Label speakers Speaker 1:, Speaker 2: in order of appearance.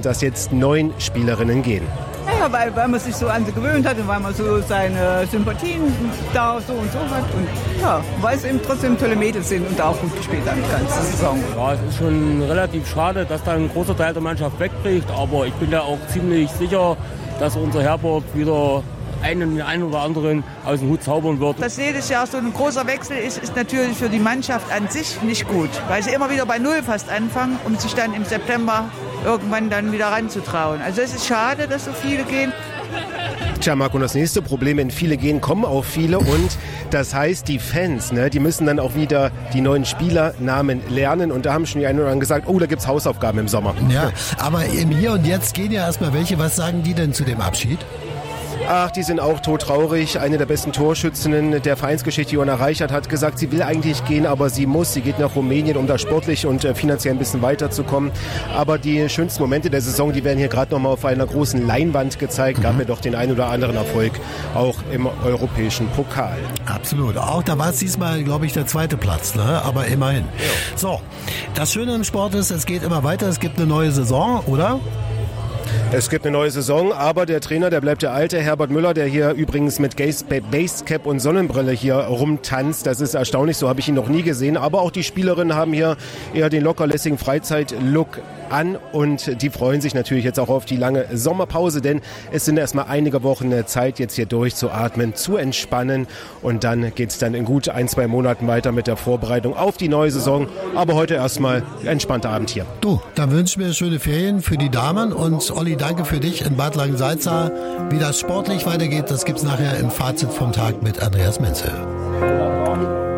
Speaker 1: dass jetzt 9 Spielerinnen gehen.
Speaker 2: Ja, weil man sich so an sie gewöhnt hat und weil man so seine Sympathien da so und so hat. Und ja, weil es eben trotzdem tolle Mädels sind und auch gut gespielt haben die ganze Saison.
Speaker 3: Ja, es ist schon relativ schade, dass da ein großer Teil der Mannschaft wegbricht. Aber ich bin ja auch ziemlich sicher, dass unser Herbert wieder einen oder anderen aus dem Hut zaubern wird.
Speaker 4: Dass jedes Jahr so ein großer Wechsel ist natürlich für die Mannschaft an sich nicht gut. Weil sie immer wieder bei Null fast anfangen, um sich dann im September irgendwann dann wieder ranzutrauen. Also es ist schade, dass so viele gehen.
Speaker 1: Tja, Marc, und das nächste Problem, wenn viele gehen, kommen auch viele. Und das heißt, die Fans, die müssen dann auch wieder die neuen Spielernamen lernen. Und da haben schon die einen oder anderen gesagt, oh, da gibt's Hausaufgaben im Sommer.
Speaker 5: Ja, aber im Hier und Jetzt gehen ja erstmal welche. Was sagen die denn zu dem Abschied?
Speaker 1: Ach, die sind auch todtraurig. Eine der besten Torschützinnen der Vereinsgeschichte, Johanna Reichert, hat gesagt, sie will eigentlich gehen, aber sie muss. Sie geht nach Rumänien, um da sportlich und finanziell ein bisschen weiterzukommen. Aber die schönsten Momente der Saison, die werden hier gerade nochmal auf einer großen Leinwand gezeigt. Gab mir doch den einen oder anderen Erfolg, auch im europäischen Pokal.
Speaker 5: Absolut. Auch da war es diesmal, glaube ich, der 2. Platz, ne? Aber immerhin. Ja. So, das Schöne im Sport ist, es geht immer weiter. Es gibt eine neue Saison, oder?
Speaker 1: Es gibt eine neue Saison, aber der Trainer, der bleibt der alte, Herbert Müller, der hier übrigens mit Basecap und Sonnenbrille hier rumtanzt. Das ist erstaunlich, so habe ich ihn noch nie gesehen. Aber auch die Spielerinnen haben hier eher den lockerlässigen Freizeitlook an und die freuen sich natürlich jetzt auch auf die lange Sommerpause, denn es sind erstmal einige Wochen Zeit, jetzt hier durchzuatmen, zu entspannen und dann geht es dann in gut 1-2 Monaten weiter mit der Vorbereitung auf die neue Saison. Aber heute erstmal entspannter Abend hier.
Speaker 5: Du, dann wünschen wir schöne Ferien für die Damen und Olli, danke für dich in Bad Langensalza. Wie das sportlich weitergeht, das gibt's nachher im Fazit vom Tag mit Andreas Menzel.